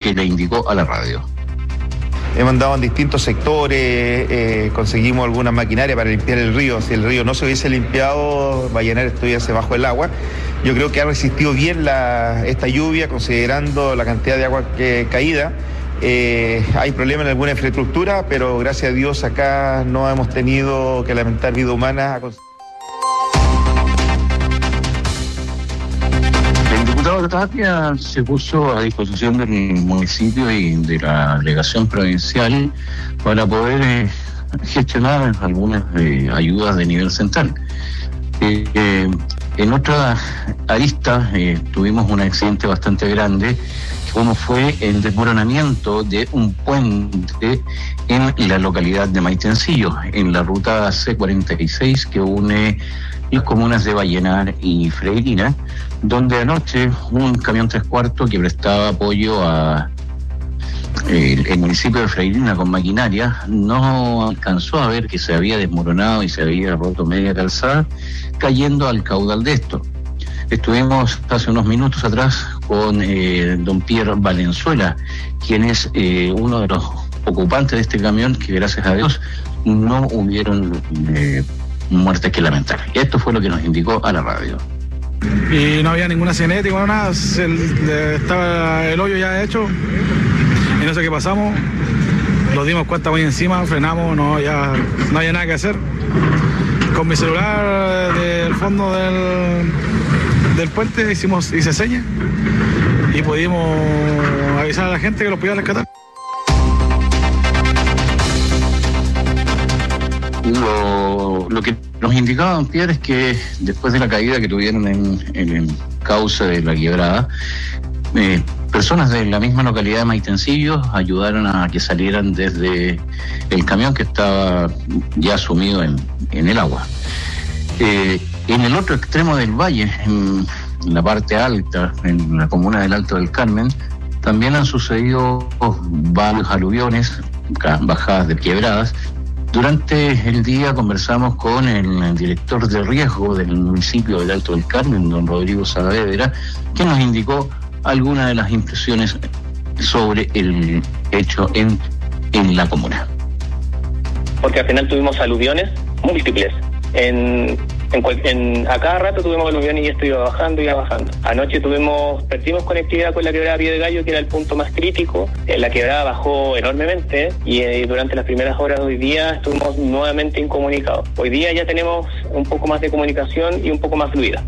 que le indicó a la radio. Hemos andado en distintos sectores, conseguimos alguna maquinaria para limpiar el río. Si el río no se hubiese limpiado, Vallenar estuviese bajo el agua. Yo creo que ha resistido bien esta lluvia, considerando la cantidad de agua caída. Hay problemas en alguna infraestructura, pero gracias a Dios acá no hemos tenido que lamentar vida humana. El diputado Tapia se puso a disposición del municipio y de la delegación provincial para poder gestionar algunas ayudas de nivel central. En otra arista tuvimos un accidente bastante grande, como fue el desmoronamiento de un puente en la localidad de Maitencillo, en la ruta C46 que une las comunas de Vallenar y Freirina, donde anoche un camión 3/4 que prestaba apoyo a el municipio de Freirina con maquinaria no alcanzó a ver que se había desmoronado y se había roto media calzada, cayendo al caudal de esto. Estuvimos hace unos minutos atrás con don Pierre Valenzuela, quien es uno de los ocupantes de este camión, que gracias a Dios no hubieron muertes que lamentar. Y esto fue lo que nos indicó a la radio. Y no había ninguna cinética, nada, estaba el hoyo ya hecho, y no sé qué pasamos, nos dimos cuenta muy encima, frenamos, no había nada que hacer. Con mi celular del fondo del puente hice señas y pudimos avisar a la gente que lo podía rescatar. Lo que nos indicaba don Pierre es que después de la caída que tuvieron en el cauce de la quebrada, personas de la misma localidad de Maitencillo ayudaron a que salieran desde el camión que estaba ya sumido en el agua. En el otro extremo del valle, en la parte alta, en la comuna del Alto del Carmen, también han sucedido varios aluviones, bajadas de quebradas. Durante el día conversamos con el director de riesgo del municipio del Alto del Carmen, don Rodrigo Saavedra, que nos indicó algunas de las impresiones sobre el hecho en la comuna. Porque al final tuvimos aluviones múltiples. A cada rato tuvimos aluviones y esto iba bajando. Anoche perdimos conectividad con la quebrada Pío de Gallo, que era el punto más crítico. La quebrada bajó enormemente y durante las primeras horas de hoy día estuvimos nuevamente incomunicados. Hoy día ya tenemos un poco más de comunicación y un poco más fluida.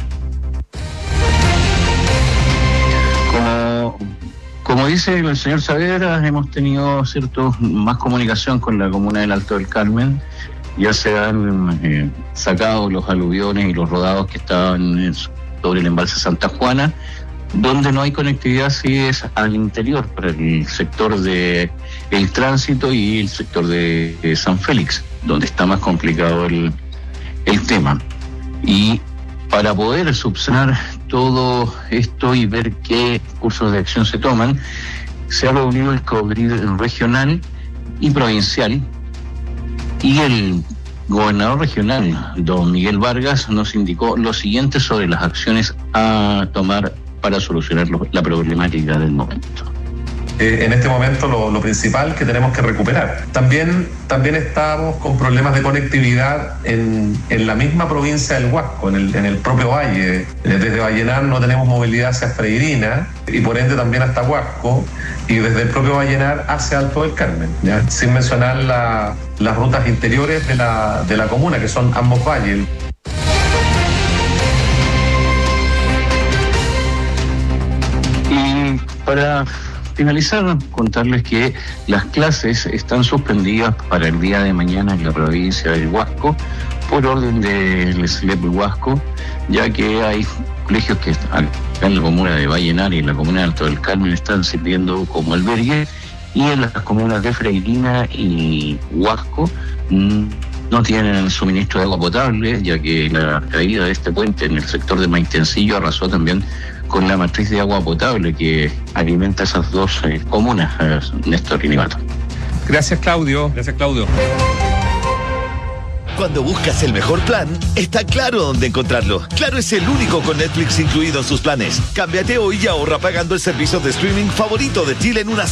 Como dice el señor Saavedra, hemos tenido más comunicación con la comuna del Alto del Carmen. Ya se han sacado los aluviones y los rodados que estaban sobre el embalse Santa Juana. Donde no hay conectividad sí es al interior, para el sector de el tránsito y el sector de San Félix, donde está más complicado el tema. Y para poder subsanar todo esto y ver qué cursos de acción se toman, se ha reunido el Cabildo regional y provincial, y el gobernador regional, don Miguel Vargas, nos indicó lo siguiente sobre las acciones a tomar para solucionar la problemática del momento. En este momento lo principal que tenemos que recuperar. También estamos con problemas de conectividad en la misma provincia del Huasco, en el propio valle. Desde Vallenar no tenemos movilidad hacia Freirina y por ende también hasta Huasco, y desde el propio Vallenar hacia Alto del Carmen, ¿ya? Sin mencionar las rutas interiores de la comuna, que son ambos valles. Y para finalizar, contarles que las clases están suspendidas para el día de mañana en la provincia del Huasco por orden del SLEP Huasco, ya que hay colegios que acá en la comuna de Vallenar y en la comuna de Alto del Carmen están sirviendo como albergue, y en las comunas de Freirina y Huasco no tienen suministro de agua potable, ya que la caída de este puente en el sector de Maitencillo arrasó también con la matriz de agua potable que alimenta esas dos comunas, Néstor y Nivato. Gracias, Claudio. Gracias, Claudio. Cuando buscas el mejor plan, está Claro dónde encontrarlo. Claro es el único con Netflix incluido en sus planes. Cámbiate hoy y ahorra pagando el servicio de streaming favorito de Chile en una